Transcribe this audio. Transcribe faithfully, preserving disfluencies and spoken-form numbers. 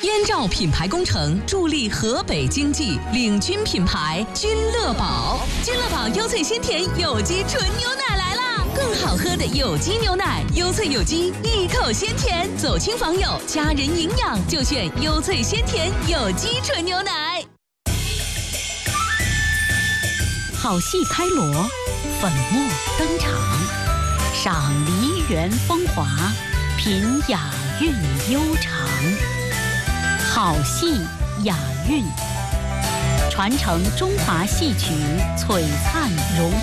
燕赵品牌工程助力河北经济，领军品牌君乐宝。君乐宝优萃鲜甜有机纯牛奶来啦！更好喝的有机牛奶，优萃有机，一口鲜甜。走亲访友，家人营养就选优萃鲜甜有机纯牛奶。好戏开锣，粉墨登场，赏梨园风华，品雅韵悠长。好戏雅韵，传承中华戏曲璀璨荣